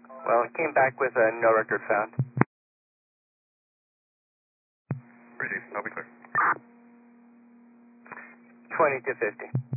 Well, it came back with a no record found. Ready, I'll be clear. 2250.